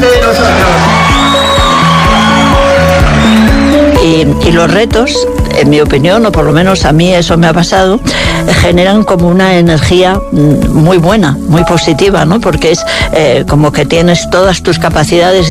delante de nosotros. Y los retos, en mi opinión, o por lo menos a mí eso me ha pasado, generan como una energía muy buena, muy positiva, ¿no? Porque es como que tienes todas tus capacidades